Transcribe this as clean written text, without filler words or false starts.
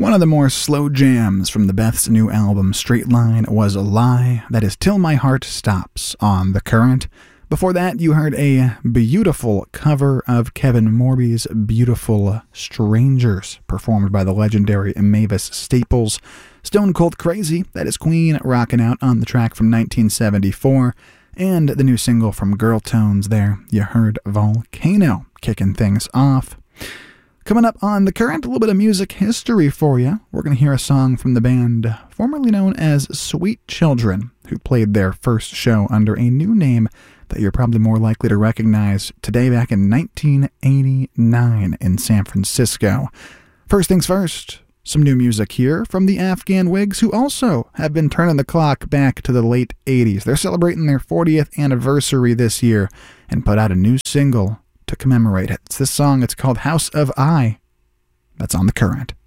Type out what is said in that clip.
One of the more slow jams from the Beth's new album Straight Line was A Lie, that is Till My Heart Stops on The Current. Before that, you heard a beautiful cover of Kevin Morby's Beautiful Strangers, performed by the legendary Mavis Staples. Stone Cold Crazy, that is Queen rocking out on the track from 1974. And the new single from Girl Tones there, you heard Volcano, kicking things off. Coming up on The Current, a little bit of music history for you. We're going to hear a song from the band formerly known as Sweet Children, who played their first show under a new name that you're probably more likely to recognize today back in 1989 in San Francisco. First things first, some new music here from the Afghan Whigs, who also have been turning the clock back to the late 80s. They're celebrating their 40th anniversary this year and put out a new single to commemorate it. It's this song, it's called House of I. That's on The Current.